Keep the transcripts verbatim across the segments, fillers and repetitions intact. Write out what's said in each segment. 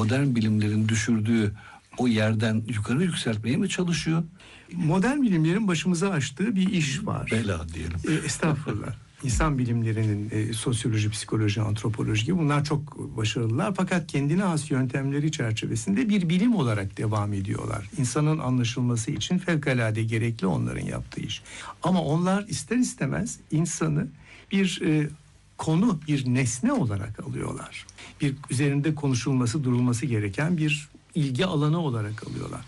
modern bilimlerin düşürdüğü o yerden yukarı yükseltmeye mi çalışıyor? Modern bilimlerin başımıza açtığı bir iş var. Bela diyelim. E, estağfurullah. İnsan bilimlerinin e, sosyoloji, psikoloji, antropoloji gibi bunlar çok başarılılar. Fakat kendine has yöntemleri çerçevesinde bir bilim olarak devam ediyorlar. İnsanın anlaşılması için fevkalade gerekli onların yaptığı iş. Ama onlar ister istemez insanı bir e, konu, bir nesne olarak alıyorlar. Bir üzerinde konuşulması, durulması gereken bir ilgi alanı olarak alıyorlar.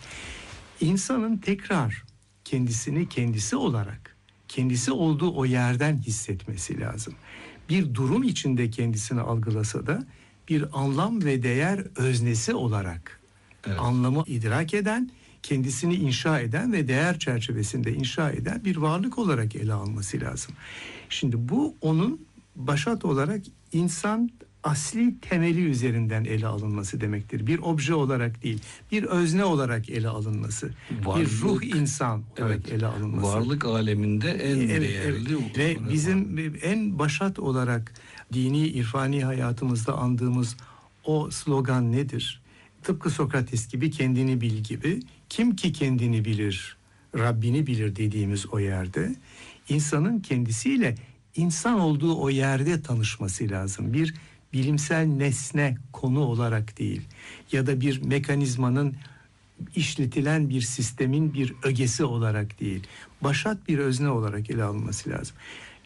İnsanın tekrar kendisini kendisi olarak, kendisi olduğu o yerden hissetmesi lazım. Bir durum içinde kendisini algılasa da bir anlam ve değer öznesi olarak evet. anlamı idrak eden, kendisini inşa eden ve değer çerçevesinde inşa eden bir varlık olarak ele alması lazım. Şimdi bu onun başat olarak insan asli temeli üzerinden ele alınması demektir. Bir obje olarak değil, bir özne olarak ele alınması. Varlık, bir ruh insan olarak evet, ele alınması. Varlık aleminde en evet, değerli. Evet. Ve bizim en başat olarak dini, irfani hayatımızda andığımız o slogan nedir? Tıpkı Sokrates gibi, kendini bil gibi. Kim ki kendini bilir, Rabbini bilir dediğimiz o yerde insanın kendisiyle insan olduğu o yerde tanışması lazım. Bir bilimsel nesne, konu olarak değil ya da bir mekanizmanın işletilen bir sistemin bir ögesi olarak değil, başat bir özne olarak ele alınması lazım.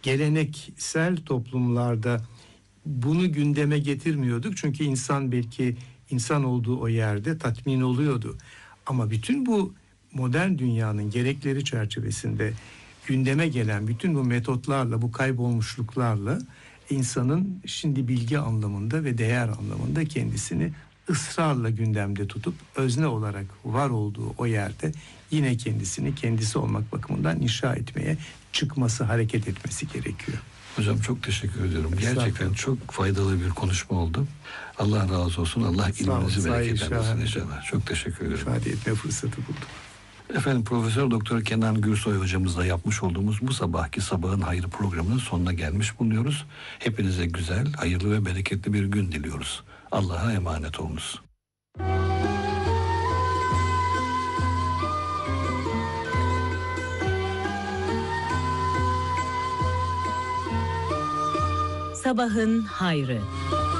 Geleneksel toplumlarda bunu gündeme getirmiyorduk çünkü insan belki insan olduğu o yerde tatmin oluyordu. Ama bütün bu modern dünyanın gerekleri çerçevesinde gündeme gelen bütün bu metotlarla, bu kaybolmuşluklarla insanın şimdi bilgi anlamında ve değer anlamında kendisini ısrarla gündemde tutup özne olarak var olduğu o yerde yine kendisini kendisi olmak bakımından inşa etmeye çıkması, hareket etmesi gerekiyor. Hocam çok teşekkür ediyorum. Gerçekten çok faydalı bir konuşma oldu. Allah razı olsun. Allah ilminizi bereketlendirsin inşallah. Çok teşekkür ederim. İfade etme fırsatı buldum. Efendim Profesör Doktor Kenan Gürsoy hocamızla yapmış olduğumuz bu sabahki Sabahın Hayrı programının sonuna gelmiş bulunuyoruz. Hepinize güzel, hayırlı ve bereketli bir gün diliyoruz. Allah'a emanet olunuz. Sabahın Hayrı.